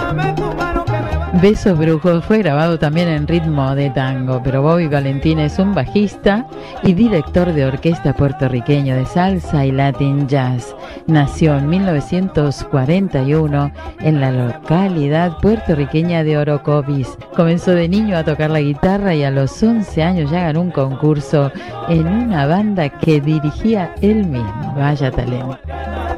Besos Brujos fue grabado también en ritmo de tango, pero Bobby Valentín es un bajista y director de orquesta puertorriqueño de salsa y latin jazz. Nació en 1941 en la localidad puertorriqueña de Orocovis. Comenzó de niño a tocar la guitarra y a los 11 años ya ganó un concurso en una banda que dirigía él mismo. Vaya talento.